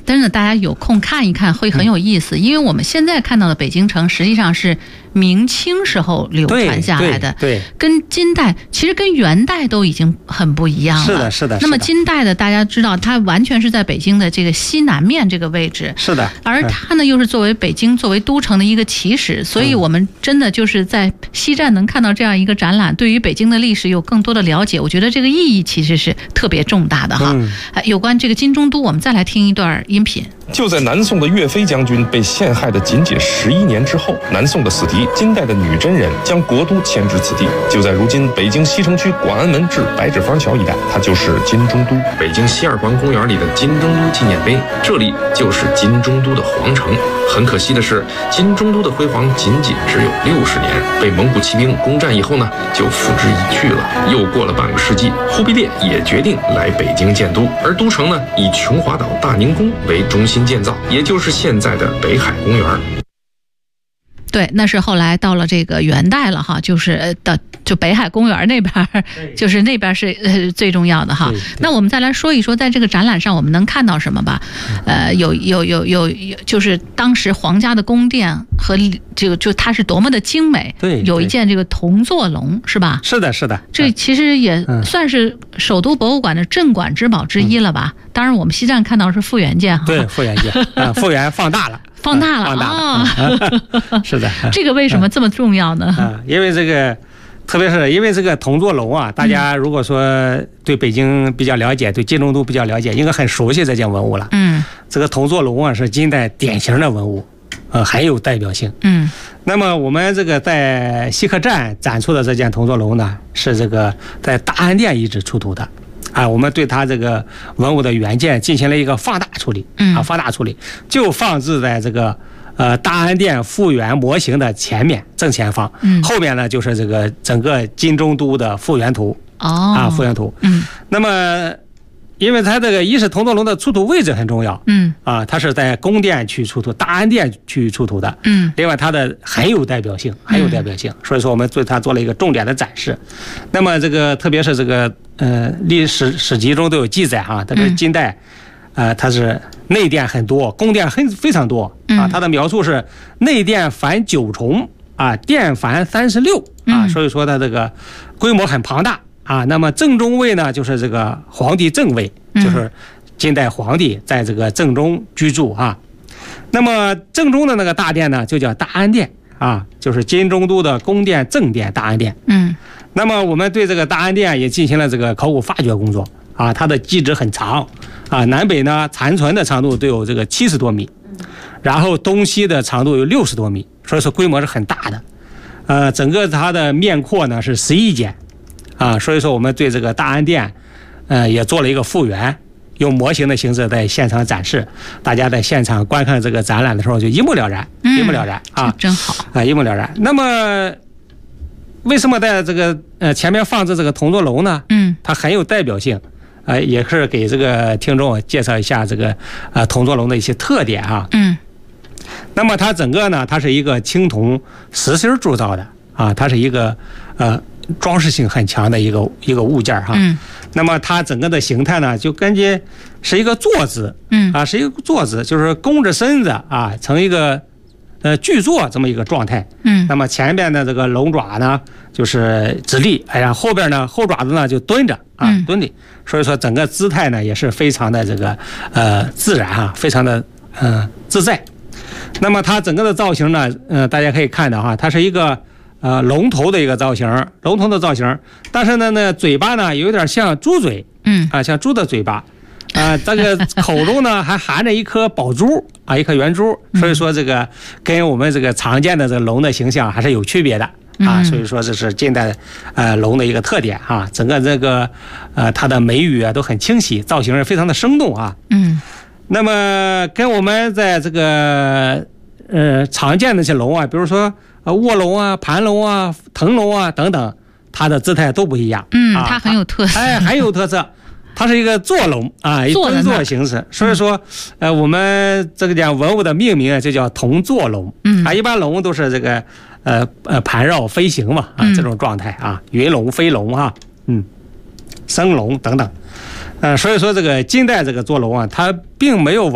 真的大家有空看一看会很有意思，因为我们现在看到的北京城实际上是明清时候流传下来的， 对， 跟金代其实跟元代都已经很不一样了。 是的，是的。 那么金代的大家知道，它完全是在北京的这个西南面这个位置， 是的。 而它呢又是作为北京作为都城的一个起始，所以我们真的就是在西站能看到这样一个展览，对于北京的历史有更多的了解，我觉得这个意义其实是特别重大的哈。有关这个金中都，我们再来听一段音频。 就在南宋的岳飞将军被陷害的仅仅11年之后，南宋的死敌金代的女真人将国都迁至此地，就在如今北京西城区广安门至白纸坊桥一带，它就是金中都。北京西二环公园里的金中都纪念碑，这里就是金中都的皇城。很可惜的是，金中都的辉煌仅仅只有60年，被蒙古骑兵攻占以后呢，就付之一炬了。又过了半个世纪，忽必烈也决定来北京建都，而都城呢，以琼华岛大宁宫为中心建造，也就是现在的北海公园。 对，那是后来到了这个元代了哈，就北海公园那边，就是那边是最重要的哈。那我们再来说一说，在这个展览上我们能看到什么吧？有，就是当时皇家的宫殿和这个就它是多么的精美。 对， 有一件这个铜座龙是吧？ 是的，是的。 这其实也算是首都博物馆的镇馆之宝之一了吧？当然，我们西站看到是复原件哈。 对，复原件，复原放大了。 放大了啊！ 是的， 这个为什么这么重要呢？ 因为这个，特别是因为这个铜座龙啊，大家如果说对北京比较了解，对金中都比较了解，应该很熟悉这件文物了。这个铜座龙啊，是金代典型的文物，很有代表性。那么我们这个在西客站展出的这件铜座龙呢，是这个在大安殿遗址出土的。我们对它这个文物的原件进行了一个放大处理，放大处理，就放置在这个大安殿复原模型的前面正前方，后面呢就是这个整个金中都的复原图，复原图。那么因为它这个一是铜座龙的出土位置很重要，它是在宫殿区出土，大安殿区出土的，另外它的很有代表性，所以说我们对它做了一个重点的展示。那么这个特别是这个历史史籍中都有记载哈，特别是金代，它是内殿很多，宫殿非常多它的描述是内殿凡9重殿凡36所以说它这个规模很庞大。那么正中位呢，就是这个皇帝正位，就是金代皇帝在这个正中居住那么正中的那个大殿呢，就叫大安殿就是金中都的宫殿正殿大安殿。那么我们对这个大安殿也进行了这个考古发掘工作它的基址很长南北呢残存的长度都有这个70多米，然后东西的长度有60多米，所以说规模是很大的。整个它的面阔呢是11间。所以说我们对这个大安殿，也做了一个复原，用模型的形式在现场展示，大家在现场观看这个展览的时候就一目了然， 真好一目了然。那么，为什么在这个前面放置这个铜座龙呢？它很有代表性，也是给这个听众介绍一下这个铜座龙的一些特点那么它整个呢，它是一个青铜实心铸造的它是一个装饰性很强的一个物件那么它整个的形态呢，就感觉是一个坐姿，是一个坐姿，就是弓着身子成一个巨坐这么一个状态。那么前边的这个龙爪呢，就是直立，后边呢后爪子呢就蹲着蹲立，所以说整个姿态呢也是非常的这个自然非常的自在。那么它整个的造型呢，大家可以看到它是一个龙头的一个造型，但是呢嘴巴呢有点像猪嘴，像猪的嘴巴，这个口中呢还含着一颗宝珠一颗圆珠，所以说这个跟我们这个常见的这个龙的形象还是有区别的所以说这是近代龙的一个特点整个这个它的眉宇都很清晰，造型是非常的生动那么跟我们在这个常见的这些龙比如说卧龙盘龙腾龙等等，它的姿态都不一样它很有特色很有特色。它是一个坐龙一蹲坐形式，所以说我们这个讲文物的命名就叫铜坐龙一般龙都是这个盘绕飞行嘛这种状态云龙飞龙升龙等等所以说这个金代这个坐龙它并没有